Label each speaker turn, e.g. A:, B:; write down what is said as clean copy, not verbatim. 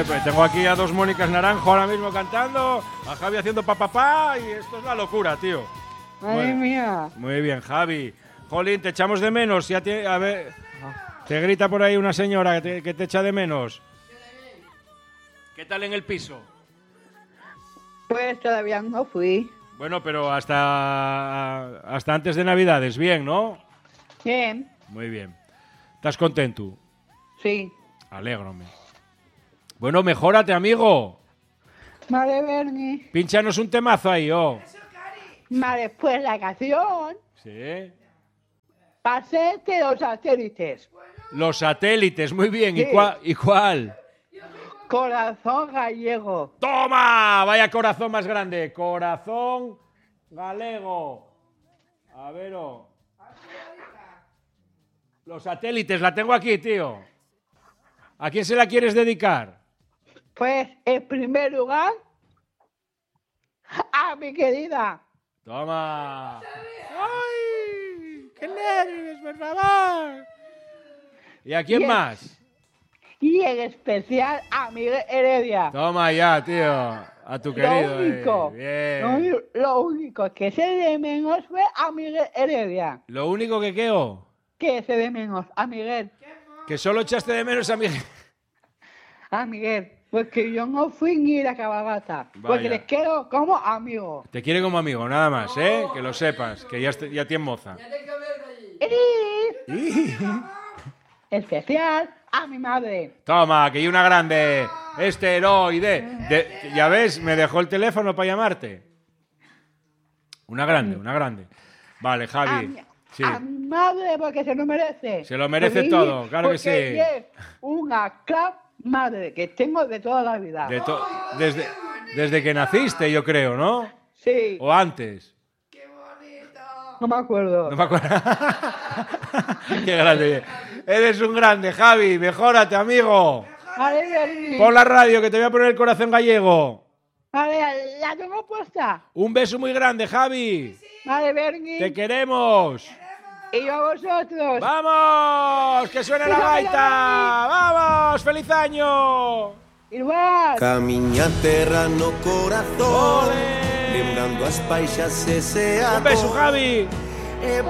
A: Joder, pues tengo aquí a dos Mónicas Naranjo ahora mismo cantando, a Javi haciendo papá y esto es la locura, tío.
B: Madre mía.
A: Muy bien, Javi. Jolín, te echamos de menos. A ver, te grita por ahí una señora que te echa de menos. ¿Qué tal en el piso?
B: Pues todavía no fui.
A: Bueno, pero hasta antes de Navidades, bien, ¿no?
B: Bien.
A: Muy bien. ¿Estás contento?
B: Sí.
A: Alégrame. Bueno, mejórate, amigo.
B: Vale, Bernie.
A: Pínchanos un temazo ahí, oh.
B: Vale, pues la canción.
A: Sí.
B: Pasete los satélites.
A: Los satélites, muy bien.
B: Sí.
A: ¿Y cuál?
B: Corazón gallego.
A: ¡Toma! Vaya corazón más grande. Corazón galego. A ver, oh. Los satélites, la tengo aquí, tío. ¿A quién se la quieres dedicar?
B: Pues, en primer lugar, a mi querida.
A: Toma. ¡Ay! ¡Qué nervios, por favor! ¿Y a quién
B: Bien.
A: más?
B: Y en especial a Miguel Heredia.
A: Toma ya, tío. A tu querido. Bien.
B: Lo único que se de menos fue a Miguel Heredia.
A: Lo único que quedó,
B: Que se de menos a Miguel.
A: que solo echaste de menos a Miguel.
B: A Miguel. Porque yo no fui ni la cabalgata. Porque
A: Vaya.
B: les quiero como amigo.
A: Te quiere como amigo, nada más, ¿eh? Que lo sepas, que ya tienes moza.
B: Y especial a mi madre.
A: Toma, que hay una grande. Esteroide. Ya ves, me dejó el teléfono para llamarte. Una grande. Vale, Javi. Sí.
B: A mi madre porque se lo merece.
A: Se lo merece
B: Porque
A: todo, claro que
B: porque
A: sí.
B: Es una club madre que tengo de toda la vida.
A: Desde que naciste, yo creo, ¿no?
B: Sí.
A: O antes.
B: No me acuerdo.
A: No me acuerdo. Qué grande. Eres un grande, Javi. Mejórate, amigo.
B: Vale, Bernie.
A: Pon la radio, que te voy a poner el corazón gallego.
B: Vale, la tengo puesta.
A: Un beso muy grande, Javi.
B: Vale, Bernie.
A: Te queremos.
B: Y yo a vosotros.
A: ¡Vamos! ¡Que suene la gaita! ¡Vamos! ¡Feliz año!
B: Igual.
C: Camiña terra no corazón.
A: ¡Ole!
C: Lembrando as paixas ese
A: Un beso, Javi.
C: E